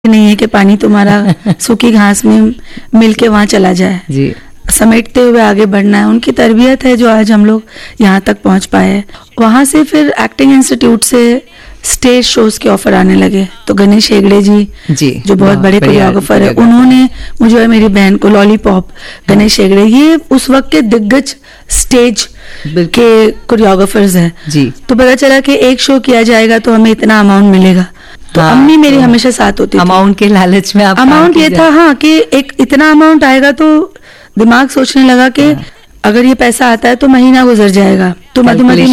नहीं है कि पानी तुम्हारा सूखी घास में मिल के वहां चला जाए जी। समेटते हुए आगे बढ़ना है। उनकी तरबियत है जो आज हम लोग यहाँ तक पहुँच पाए हैं। वहाँ से फिर एक्टिंग इंस्टीट्यूट से स्टेज शोज के ऑफर आने लगे, तो गणेश हेगड़े जी जो बहुत बड़े कोरियोग्राफर है, उन्होंने मुझे और मेरी बहन को लॉलीपॉप, गणेश हेगड़े ये उस वक्त के दिग्गज स्टेज के कोरियोग्राफर्स हैं जी। तो पता चला कि एक शो किया जाएगा तो हमें इतना अमाउंट मिलेगा। तो अम्मी मेरी हमेशा साथ होती थी। अमाउंट के लालच में आप अमाउंट ये था हाँ कि एक इतना अमाउंट आएगा तो दिमाग सोचने लगा कि अगर ये पैसा आता है तो महीना गुजर जाएगा। तो मधुमती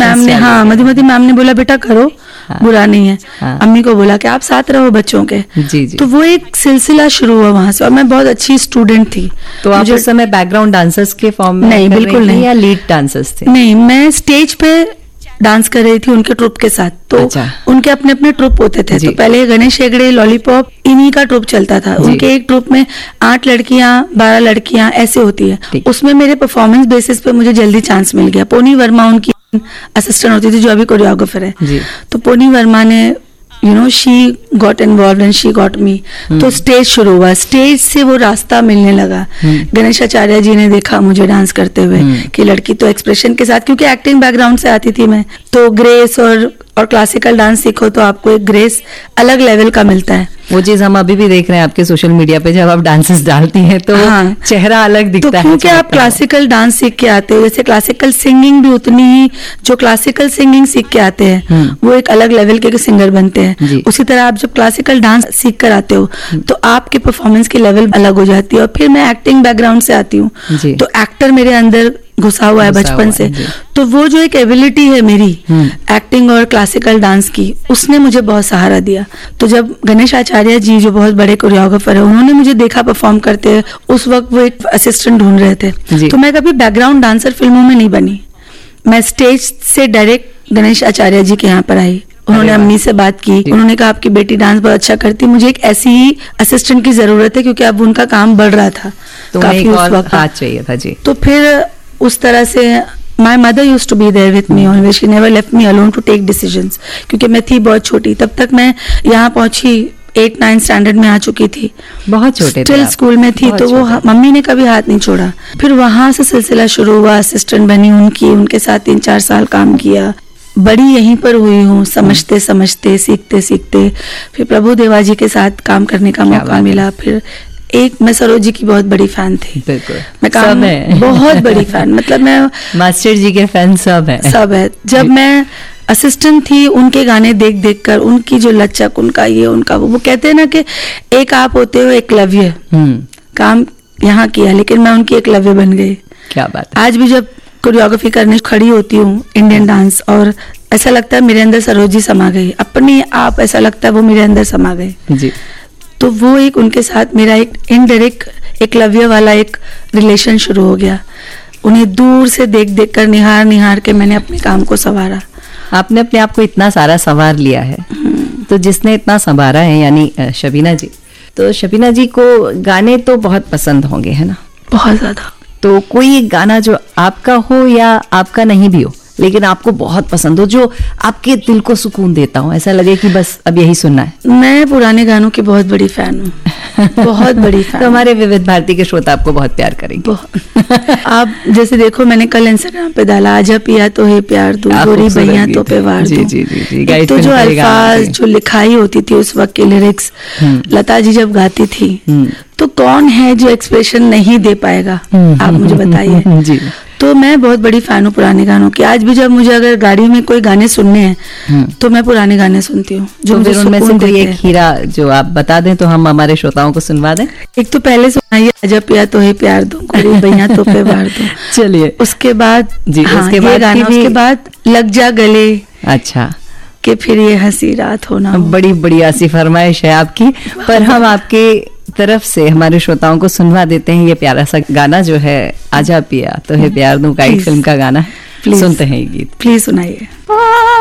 मैम ने बोला बेटा करो, बुरा नहीं है। अम्मी को बोला कि आप साथ रहो बच्चों के। जी जी। तो वो एक सिलसिला शुरू हुआ वहां से, और मैं बहुत अच्छी स्टूडेंट थी। तो आप उस समय बैकग्राउंड डांसर्स के फॉर्म में नहीं, बिल्कुल नहीं, या लीड डांसर्स थे? नहीं, मैं स्टेज पे डांस कर रही थी उनके ट्रुप के साथ। तो उनके अपने अपने ट्रुप होते थे। तो पहले गणेश हेगड़े लॉलीपॉप इन्हीं का ट्रुप चलता था। उनके एक ट्रुप में 8 लड़कियां 12 लड़कियां ऐसे होती है। उसमें मेरे परफॉर्मेंस बेसिस पे मुझे जल्दी चांस मिल गया। पोनी वर्मा उनकी असिस्टेंट होती थी जो अभी कोरियोग्राफर है। तो पोनी वर्मा ने she got involve and she got me. तो स्टेज शुरू हुआ, स्टेज से वो रास्ता मिलने लगा। गणेश आचार्य जी ने देखा मुझे डांस करते हुए कि लड़की तो एक्सप्रेशन के साथ, क्योंकि एक्टिंग बैकग्राउंड से आती थी मैं, तो ग्रेस और क्लासिकल डांस सीखो तो आपको एक ग्रेस अलग लेवल का मिलता है। वो चीज हम अभी भी देख रहे हैं आपके सोशल मीडिया पे, जब आप डांसेस डालती हैं तो चेहरा अलग दिखता है। तो क्योंकि आप क्लासिकल डांस सीख के आते हो, जैसे क्लासिकल सिंगिंग भी उतनी ही, जो क्लासिकल सिंगिंग सीख के आते हैं वो एक अलग लेवल के सिंगर बनते हैं। उसी तरह आप जब क्लासिकल डांस सीख कर आते हो तो आपके परफॉर्मेंस की लेवल अलग हो जाती है। और फिर मैं एक्टिंग बैकग्राउंड से आती हूँ, तो एक्टर मेरे अंदर घुसा हुआ है बचपन से। तो वो जो एक एबिलिटी है मेरी एक्टिंग और क्लासिकल डांस की, उसने मुझे बहुत सहारा दिया। तो जब गणेश आचार्य जी जो बहुत बड़े कोरियोग्राफर है, उन्होंने मुझे देखा परफॉर्म करते हुए, उस वक्त वो एक असिस्टेंट ढूंढ रहे थे। तो मैं कभी बैकग्राउंड डांसर फिल्मों में नहीं बनी, मैं स्टेज से डायरेक्ट गणेश आचार्य जी के यहाँ पर आई। उन्होंने अम्मी से बात की, उन्होंने कहा आपकी बेटी डांस बहुत अच्छा करती, मुझे एक ऐसी ही असिस्टेंट की जरूरत है, क्योंकि अब उनका काम बढ़ रहा था काफी उस वक्त चाहिए था जी। तो फिर उस तरह से my mother use to be there with me always, she never left me alone to take decisions. क्योंकि मैं थी बहुत छोटी, तब तक मैं यहाँ पहुंची 8-9 स्टैंडर्ड में आ चुकी थी, बहुत छोटे स्टिल स्कूल में थी। तो वो मम्मी ने कभी हाथ नहीं छोड़ा। फिर वहां से सिलसिला शुरू हुआ, असिस्टेंट बनी उनकी, उनके साथ 3-4 साल काम किया। बड़ी यहीं पर हुई हूँ, समझते समझते सीखते सीखते। फिर प्रभु देवा जी के साथ काम करने का मौका मिला। फिर मैं सरोज जी की बहुत बड़ी फैन थी। बिल्कुल, मैं काम बहुत बड़ी फैन, मतलब मैं मास्टर जी के फैन सब है। जब मैं असिस्टेंट थी, उनके गाने देख देख कर, उनकी जो लचक, उनका ये उनका वो कहते हैं ना कि एक आप होते हो एकलव्य, काम यहाँ किया लेकिन मैं उनकी एकलव्य बन गई। क्या बात। आज भी जब कोरियोग्राफी करने खड़ी होती हूँ इंडियन डांस, और ऐसा लगता है मेरे अंदर सरोज जी समा गई, अपने आप ऐसा लगता है वो मेरे अंदर समा गए जी। तो वो एक उनके साथ मेरा एक इनडायरेक्ट एकलव्य वाला एक रिलेशन शुरू हो गया। उन्हें दूर से देख देख कर, निहार निहार के मैंने अपने काम को संवारा। आपने अपने आप को इतना सारा संवार लिया है, तो जिसने इतना संवारा है यानी शबीना जी। तो शबीना जी को गाने तो बहुत पसंद होंगे, है ना? बहुत ज्यादा। तो कोई एक गाना जो आपका हो या आपका नहीं भी हो, लेकिन आपको बहुत पसंद हो, जो आपके दिल को सुकून देता हो, ऐसा लगे कि बस अब यही सुनना है? मैं पुराने गानों की बहुत बड़ी फैन हूँ, बहुत बड़ी फैन। तो हमारे विविध भारती के श्रोता आपको बहुत प्यार करेंगे। आप जैसे देखो, मैंने कल इंस्टाग्राम पे डाला, आजा पिया तो है प्यार दूं, गोरी भैया तो पे वार दूं। तो जो अल्फाज, जो लिखाई होती थी उस वक्त के लिरिक्स, लता जी जब गाती थी, तो कौन है जो एक्सप्रेशन नहीं दे पाएगा, आप मुझे बताइए। तो मैं बहुत बड़ी फैन हूँ पुराने गानों की। आज भी जब मुझे अगर गाड़ी में कोई गाने सुनने हैं तो मैं पुराने गाने सुनती हूँ, जो मुझे उनमें से कोई एक हीरा जो आप बता दें तो हम हमारे श्रोताओं को सुनवा दें। एक तो पहले सुनाइए, आजा पिया तो है प्यार दूं, गोरी भैया तो पे वार दूं। चलिए, उसके बाद जी, उसके बाद गाना, उसके बाद लग जा गले, अच्छा, कि फिर ये हंसी रात होना। बड़ी बड़ी ऐसी फरमाइश है आपकी, पर हम आपके तरफ से हमारे श्रोताओं को सुनवा देते हैं ये प्यारा सा गाना जो है आजा पिया तो है प्यार दूं, गाइड फिल्म का गाना है। सुनते हैं ये गीत, प्लीज सुनाइए।